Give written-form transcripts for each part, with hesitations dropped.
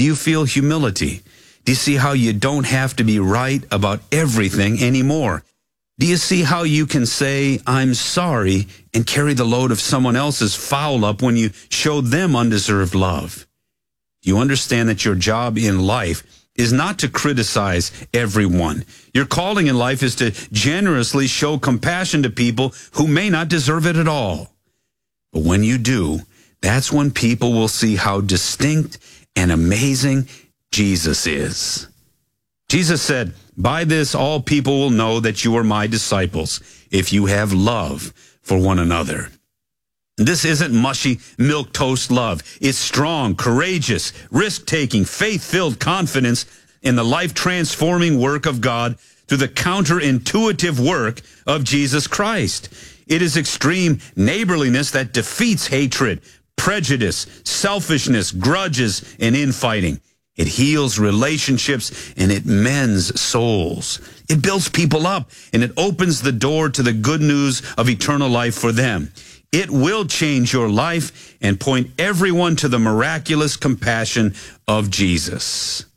you feel humility? Do you see how you don't have to be right about everything anymore? Do you see how you can say, I'm sorry, and carry the load of someone else's foul up when you showed them undeserved love? Do you understand that your job in life is not to criticize everyone? Your calling in life is to generously show compassion to people who may not deserve it at all. But when you do, that's when people will see how distinct and amazing Jesus is. Jesus said, by this all people will know that you are my disciples, if you have love for one another. This isn't mushy milquetoast love. It's strong, courageous, risk-taking, faith-filled confidence in the life-transforming work of God through the counterintuitive work of Jesus Christ. It is extreme neighborliness that defeats hatred, prejudice, selfishness, grudges, and infighting. It heals relationships and it mends souls. It builds people up and it opens the door to the good news of eternal life for them. It will change your life and point everyone to the miraculous compassion of Jesus.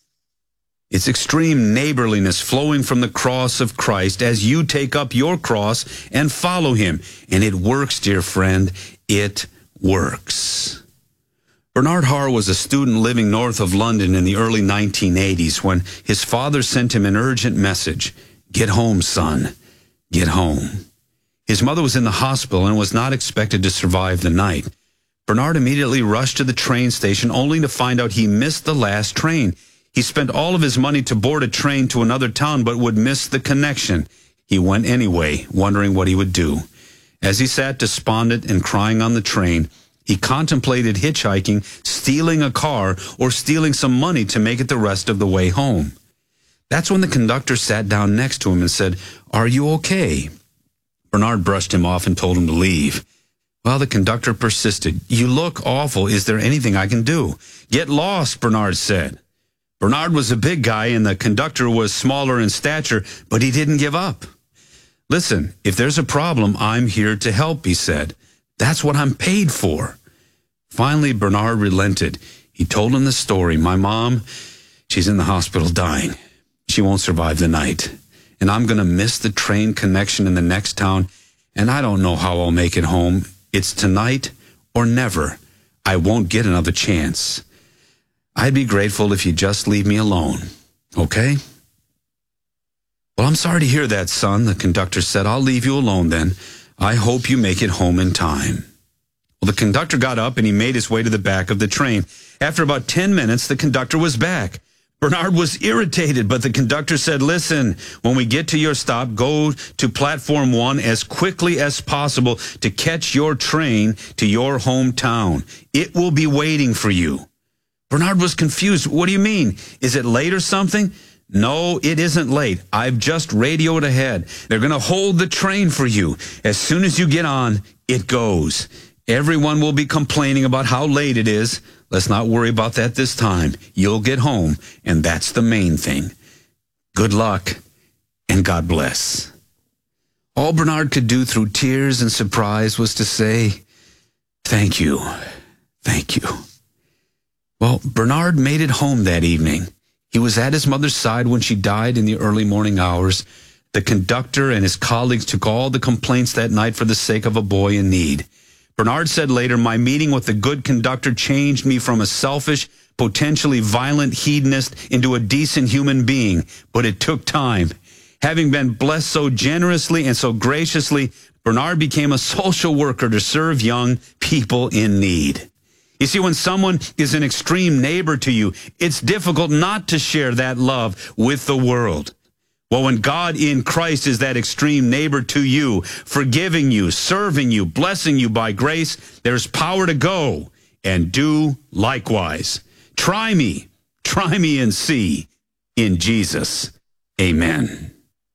It's extreme neighborliness flowing from the cross of Christ as you take up your cross and follow him. And it works, dear friend. It works. Bernard Harr was a student living north of London in the early 1980s when his father sent him an urgent message. Get home, son. Get home. His mother was in the hospital and was not expected to survive the night. Bernard immediately rushed to the train station only to find out he missed the last train. He spent all of his money to board a train to another town but would miss the connection. He went anyway, wondering what he would do. As he sat despondent and crying on the train, he contemplated hitchhiking, stealing a car, or stealing some money to make it the rest of the way home. That's when the conductor sat down next to him and said, "Are you okay?" Bernard brushed him off and told him to leave. Well, the conductor persisted. "You look awful. Is there anything I can do?" "Get lost," Bernard said. Bernard was a big guy and the conductor was smaller in stature, but he didn't give up. "Listen, if there's a problem, I'm here to help," he said. "That's what I'm paid for." Finally, Bernard relented. He told him the story. "My mom, she's in the hospital dying. She won't survive the night. And I'm going to miss the train connection in the next town, and I don't know how I'll make it home. It's tonight or never. I won't get another chance. I'd be grateful if you just leave me alone. Okay?" "Well, I'm sorry to hear that, son," the conductor said. "I'll leave you alone then. I hope you make it home in time." Well, the conductor got up and he made his way to the back of the train. After about 10 minutes, the conductor was back. Bernard was irritated, but the conductor said, "Listen, when we get to your stop, go to platform 1 as quickly as possible to catch your train to your hometown. It will be waiting for you." Bernard was confused. "What do you mean? Is it late or something?" "No, it isn't late. I've just radioed ahead. They're going to hold the train for you. As soon as you get on, it goes. Everyone will be complaining about how late it is. Let's not worry about that this time. You'll get home, and that's the main thing. Good luck, and God bless." All Bernard could do through tears and surprise was to say, "Thank you, thank you." Well, Bernard made it home that evening. He was at his mother's side when she died in the early morning hours. The conductor and his colleagues took all the complaints that night for the sake of a boy in need. Bernard said later, "My meeting with the good conductor changed me from a selfish, potentially violent hedonist into a decent human being, but it took time. Having been blessed so generously and so graciously, Bernard became a social worker to serve young people in need." You see, when someone is an extreme neighbor to you, it's difficult not to share that love with the world. Well, when God in Christ is that extreme neighbor to you, forgiving you, serving you, blessing you by grace, there's power to go and do likewise. Try me and see. In Jesus, amen.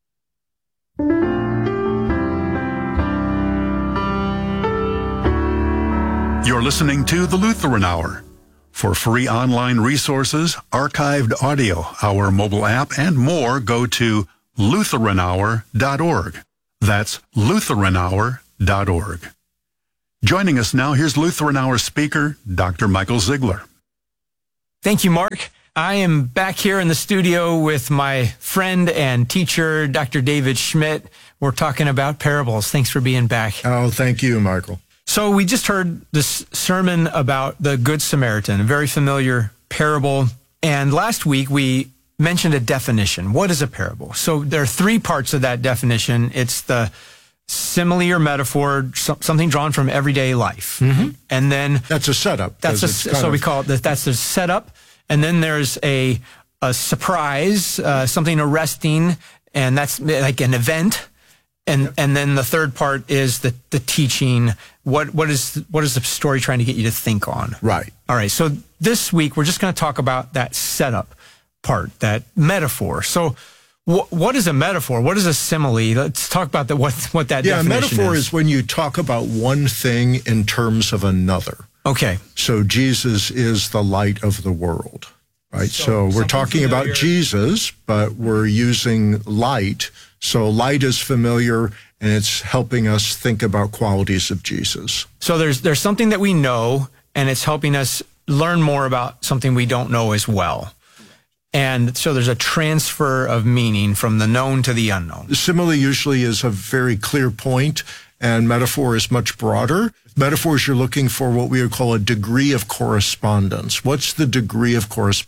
You're listening to The Lutheran Hour. For free online resources, archived audio, our mobile app, and more, go to lutheranhour.org. That's lutheranhour.org. Joining us now, here's Lutheran Hour speaker, Dr. Michael Ziegler. Thank you, Mark. I am back here in the studio with my friend and teacher, Dr. David Schmidt. We're talking about parables. Thanks for being back. Oh, thank you, Michael. So we just heard this sermon about the Good Samaritan, a very familiar parable. And last week we mentioned a definition. What is a parable? So there are three parts of that definition. It's the simile or metaphor, something drawn from everyday life. Mm-hmm. And then that's a setup. So we call it that's the setup. And then there's a surprise, something arresting, and that's like an event. And then the third part is the teaching. What is the story trying to get you to think on? Right. All right. So this week we're just going to talk about that setup part, that metaphor. So what is a metaphor? What is a simile? Let's talk about what that definition is. Yeah, a metaphor is when you talk about one thing in terms of another. Okay. So Jesus is the light of the world, right? So we're talking about Jesus, but we're using light. So light is familiar, and it's helping us think about qualities of Jesus. So there's something that we know, and it's helping us learn more about something we don't know as well. And so there's a transfer of meaning from the known to the unknown. Simile usually is a very clear point, and metaphor is much broader. Metaphors, you're looking for what we would call a degree of correspondence. What's the degree of correspondence?